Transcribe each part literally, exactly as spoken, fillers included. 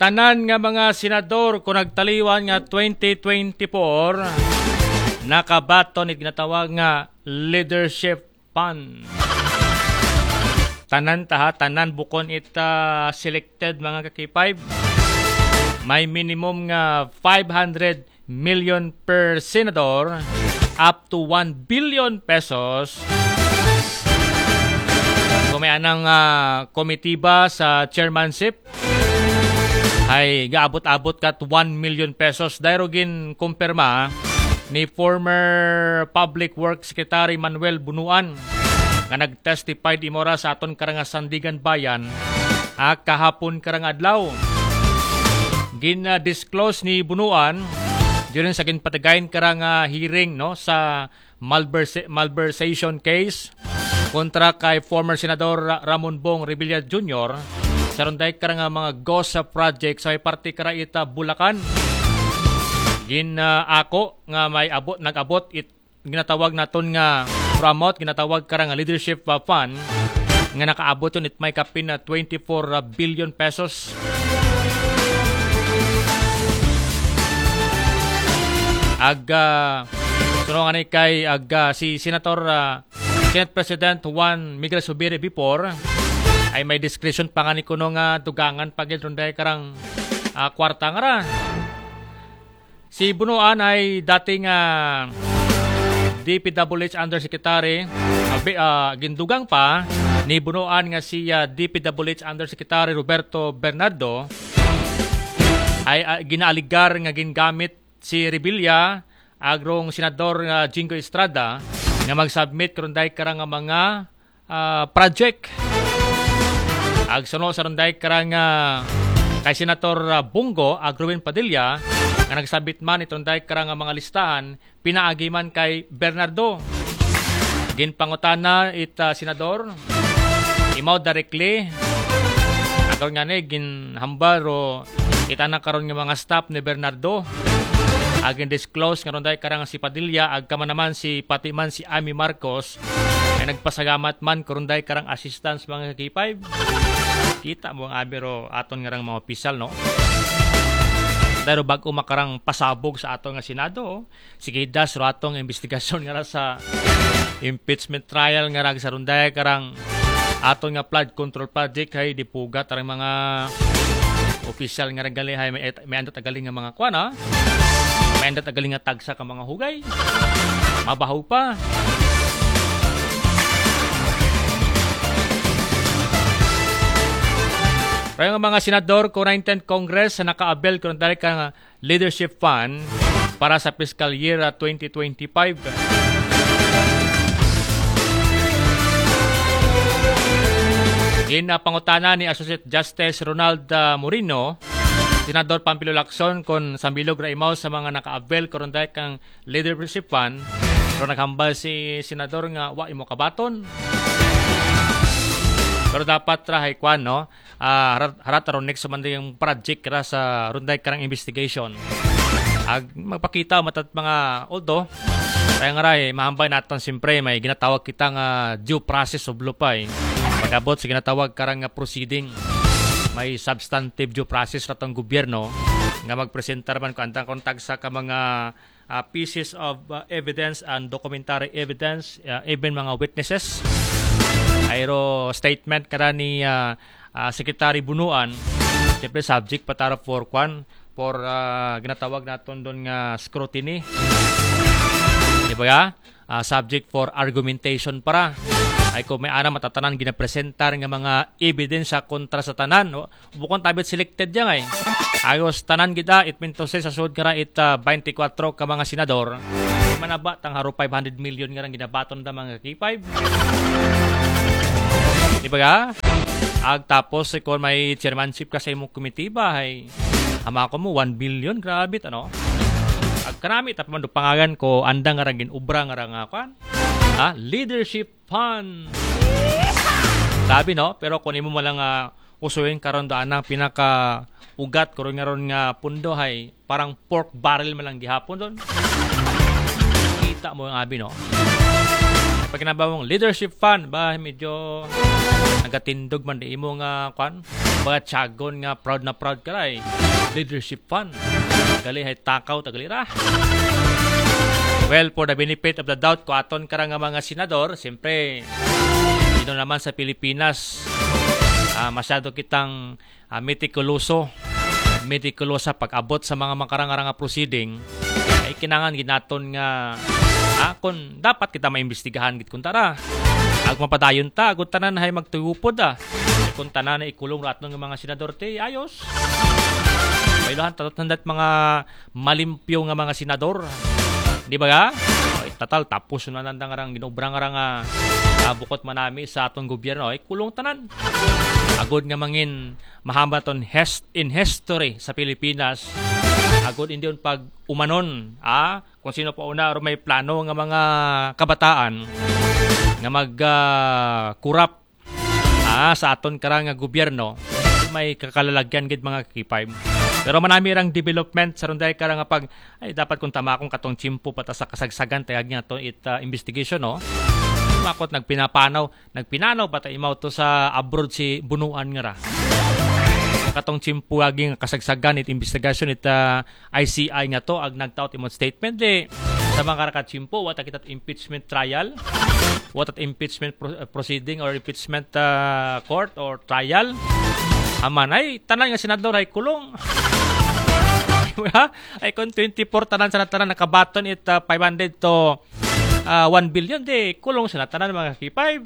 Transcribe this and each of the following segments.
tanan nga mga senador kung nagtaliwan nga twenty twenty-four nakabaton it ginatawag nga leadership fund. Tanan taha, tanan bukon ita selected mga kakipay. May minimum nga five hundred million per senador up to one billion pesos. Kung may anang uh, komitiba sa chairmanship ay gaabot-abot kat one million pesos. Dairogin kumpirma ni former Public Works Secretary Manuel Bunuan nga nag-testify di mora sa aton karang Sandigan Bayan a kahapon karang adlaw. Gin-disclose ni Bunuan during sa ginpatagayn karang uh, hearing no sa malversa- malversation case kontra kay former Senador Ramon Bong Revilla Junior sa ronday karang uh, mga GOSA project sa may parte kara ita Bulacan. Gin uh, ako nga may abot nag-abot it ginatawag naton nga promote ginatawag karang leadership uh, fund nga nakaabot yun it may kapin na twenty-four billion pesos. Aga sunungan ni kay aga si Senator uh, Senate President Juan Miguel Zubiri before ay may discretion pa nga ni kuno nga dugangan pag ronday karang uh, kwarta nga ra. Si Bunuan ay dating uh, D P W H Undersecretary uh, uh, gindugang pa ni Bunuan nga si uh, D P W H Undersecretary Roberto Bernardo ay uh, ginaaligar nga gingamit si Revilla agrong Senador uh, Jingo Estrada nga mag-submit karunday karang mga uh, project. Agsuno sa runday karang uh, kay Senator uh, Bungo Agruin Padilla nga nagsabit man itong day karang mga listahan pinaagi man kay Bernardo. Ginpangutana it uh, Senador imaw directly aron nga ni ginhambar o itana karon nga mga staff ni Bernardo agin disclose nga ronday karang si Padilla ag kama naman si pati man si Amy Marcos ay nagpasagamat man karunday karang assistance mga K five. Kita mo ang abiro aton nga rang mga opisyal no. Pero bago makarang pasabog sa aton nga Senado, sige das ro atong investigasyon nga sa impeachment trial nga rag sa runday karang aton nga flood control project hay dipugat ang mga opisyal nga regali hay may, may andot agaling nga mga kwana. May andot agaling nga tagsa ka mga hugay. Mabahaw pa. Kaya nga mga senador ko nineteenth Congress na naka-abel kung dahil ka leadership fund para sa fiscal year twenty twenty-five. Ginapangutana ni Associate Justice Ronald uh, Moreno, Senador Pampilo Lacson kung sambilog ra imaw sa mga naka-abel kung dahil kang leadership fund pero naghambal si Senador nga wa imo kabaton. Pero dapat rahay kwan, no? Uh, harat, harat aron next man yung project kara sa runday karang investigation. Ag magpakita matat mga oldo. Kaya nga rahay, mahambay natin siyempre may ginatawag kita nga due process of lupay. Pag-abot sa ginatawag karang nga proceeding. May substantive due process ratong gobyerno nga magpresentar man ko antang kontag sa ka mga uh, pieces of uh, evidence and documentary evidence, uh, even mga witnesses. Aero statement kada ni uh, uh, Secretary Bunuan siyempre subject patara for kwan for uh, ginatawag naton doon nga scrutiny di ba ya? Uh, subject for argumentation para ay kung may ana matatanan ginapresentar nga mga ebidensya kontra sa tanan no? Bukon tabit selected yan ay ayos tanan kita it mean to say sa sud kara it uh, twenty-four ka mga senador manaba tang haro five hundred million nga ginabaton da mga K five. Di ba ka? Ag tapos kung may chairmanship ka sa imong komitiba ay ama ko mo one billion grabe ano. Ag karami tapos man pangagan ko andang nga ragin ubra nga nga kwan. Ha? Leadership fund. Sabi no, pero kung imo malang uh, usuin karon daan ang pinaka ugat karon nga ron nga pundo hay parang pork barrel man lang gihapon doon. Kita mo ang abi no. Pag kinabawang leadership fund ba medyo nagatindog man di imo nga kwan Mga tiyagon nga proud na proud ka ray. Leadership fund. Gali hay takaw tagalira. Well, for the benefit of the doubt, kung aton ka nga mga senador, siyempre, dito naman sa Pilipinas, uh, masyado kitang uh, metikuloso, metikulosa pag-abot sa mga makarang-arang proceeding, ay kinangan ginaton nga, ah, kung dapat kita maimbestigahan git kung tara. Ag mapadayon ta, agud tanan hay magtuyupod ah. Kung tanan na ikulong rat ng mga senador, te, ayos. Kailangan tatandat mga malimpyo nga mga senador. Di ba ga? Ay, tatal, tapos na nandang arang ginobrang arang uh, bukot manami sa atong gobyerno. Ay, kulong tanan. Agod nga mangin mahamaton hest in history sa Pilipinas. Agod hindi yun pag umanon. Ah? Kung sino pa una may plano nga mga kabataan nga mag-kurap uh, ah, sa aton karang nga gobyerno. May kakalalagyan gid mga kipay. Pero manami rang development sa runday karang nga pag ay dapat kung tama akong katong chimpo pata sa kasagsagan tayag nga to it uh, investigation no. Makot nagpinapanaw, nagpinanaw pata imaw to sa abroad si bunuan nga ra. Katong chimpo aging kasagsagan it investigation it uh, I C I nga to ag nagtaot imong statement de sa mga karakat chimpo what kita impeachment trial, what at impeachment pro- proceeding or impeachment uh, court or trial. Aman ay tanan nga senador ay kulong. Ay kung twenty-four tanan sa tanan nakabaton it uh, five hundred to uh, one billion de kulong sa tanan mga K five.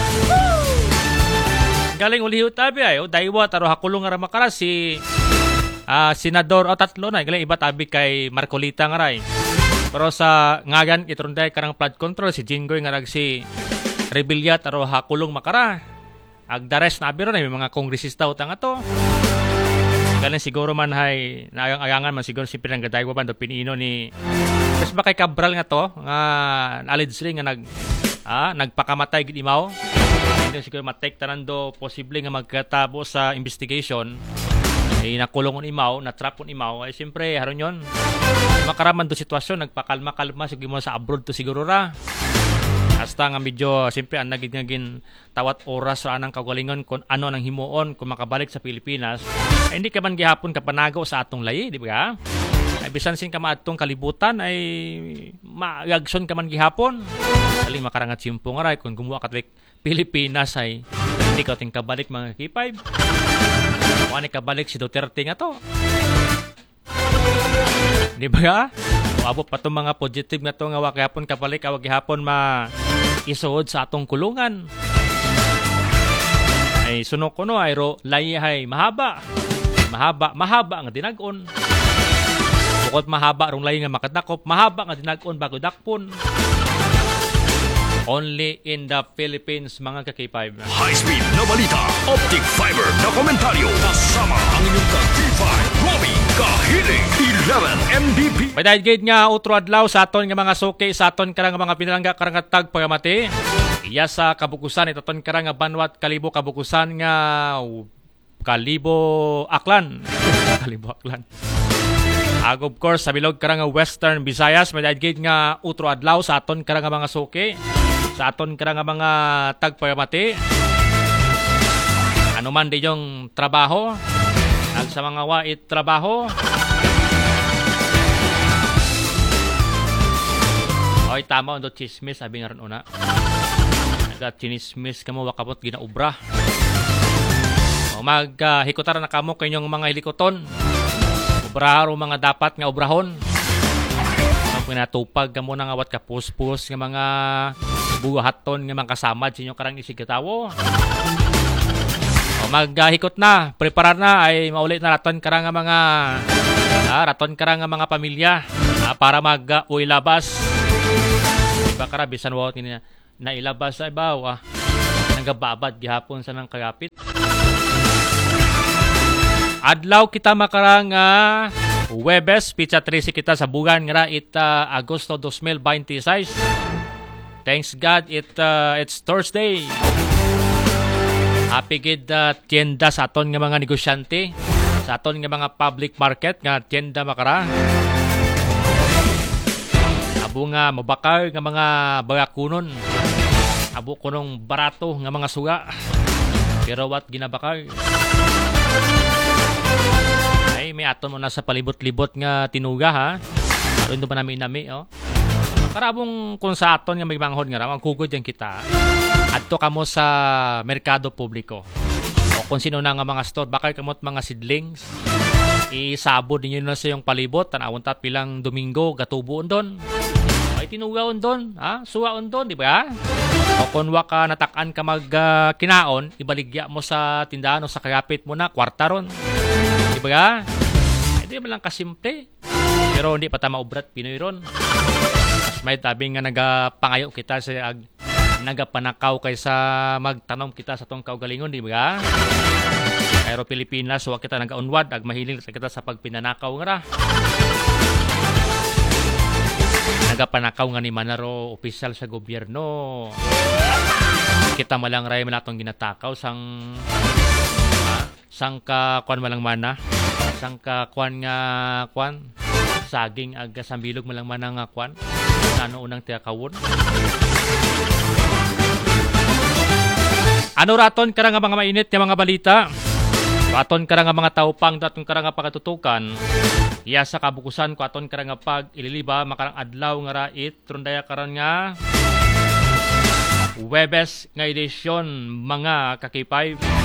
Galing uliho tabi ay o daywa taro hakulong nga makara si uh, senador o tatlo na galing iba tabi kay Marcolita nga ray. Pero sa ngagan itrunday karang flood control si Jinggoy nga rag si Rebilla taro hakulong makara. Agdares na abiro na may mga kongresista utang ato. Galing siguro man hay naagang-agangan man siguro si pinanggadaywa ba do pinino ni Mas ba kay Cabral nga to nga allegedly nga nag ah, nagpakamatay gid imaw. Hindi siguro matek tanan do posible nga magkatabo sa investigation. Ay nakulong on imaw, na-trap on imaw ay siyempre haron yon. Makaraman do sitwasyon nagpakalma-kalma siguro sa abroad to siguro ra. Hasta nga medyo, siyempre, ang naging naging tawat oras sa anang kagalingon kung ano nang himuon kung makabalik sa Pilipinas. Ay, hindi ka man gihapon kapanago sa atong layi, di ba? Ay, bisan sin ka maatong kalibutan, ay maagson ka man gihapon. Kaling makarangat simpo nga ray, kung gumawa katwik Pilipinas ay hindi ka ting kabalik mga K five. Kung ano kabalik si Duterte nga to. Di ba? Abot pa itong mga positive na ito nga wakihapon kapalik awag gihapon ma isuod sa atong kulungan. Ay sunok ko no ay ro layihay mahaba. Mahaba, mahaba nga dinag-on. Bukod mahaba rong layi nga makadakop, mahaba nga dinag-on bago dakpon. Only in the Philippines, mga ka-K five. High-speed na balita, optic fiber na komentaryo, kasama ang inyong ka-K five, Robbie Kahiling, eleven M B P. May dahil gate nga utro adlaw sa aton nga mga suki, sa aton karang mga pinalangga karangatag pagamati. Iya sa kabukusan, ito aton karang nga banwat kalibo kabukusan nga kalibo aklan. Kalibo aklan. Ag of course, sa bilog karang nga Western Visayas, may dahil gate nga utro adlaw sa aton karang nga mga suki. Sa aton karang mga tagpayamati. Ano man di yung trabaho. At sa mga wait trabaho. Oy, tama on do chismis. Sabi nga rin una. Nagat chinismis ka mo wakapot ginaubra. O maghikotaran uh, na kamo kanyong mga hilikoton. Ubraharo mga dapat nga ubrahon. Pinatupag ka mo na nga wat kapus-pus nga mga buhaton nga mga kasamad sa inyo karang isigatawo. O maghikot na, preparar na ay maulit na raton karang nga mga ah, raton karang nga mga pamilya ah, para mag-uwi uh, labas. Diba kara bisan wawat niya na ilabas ay bawa. Ah, nanggababad gihapon sa nang kagapit. Adlaw kita makarang uh, Webes, pizza trisi kita sa bugan nga it uh, Agosto twenty twenty-six. Thanks God, it uh, it's Thursday. Happy gid uh, tienda sa aton nga mga negosyante, sa aton nga mga public market nga tienda makara. Abo nga mabakar nga mga bagakunon. Abo kunong barato nga mga suga. Pero what ginabakar? aton mo na sa palibot-libot nga tinuga ha. Aron do ba nami nami oh. Karabong kung sa aton nga may manghod nga ra, magkugod yan kita. Adto kamo sa merkado publiko. O kung sino na nga mga store, bakal kamot mga seedlings. Isabod ninyo na sa yung palibot, tanawon ta pilang Domingo, gatubuon doon. Ay tinugaon doon, ha? Suwaon doon, di ba? O kung wa ka natakan ka mag uh, kinaon, ibaligya mo sa tindahan o sa kayapit mo na, kwarta ron. Di ba? Hindi man lang kasimple. Pero hindi pa ta maubrat Pinoy ron. Mas may tabi nga nagapangayo kita sa ag, nagapanakaw kaysa magtanom kita sa tong kaugalingon, di ba? Pero Pilipinas, wa kita nagaunwad, ag mahiling kita sa pagpinanakaw nga ra. Nagapanakaw nga ni manaro opisyal sa gobyerno. Kita malang ray man atong ginatakaw sang ha? Sang ka kwan malang mana. Sang ka kwan nga kwan saging ag sambilog malang mana nga kwan. Ano unang tiyakawon. Ano raton kara nga mga mainit nga mga balita? Raton kara nga mga taupang daton kara nga pagatutukan. Iya sa kabukusan ko aton kara nga pag ililiba makarang adlaw nga rait trundaya karon nga Webes nga edisyon mga kakipay.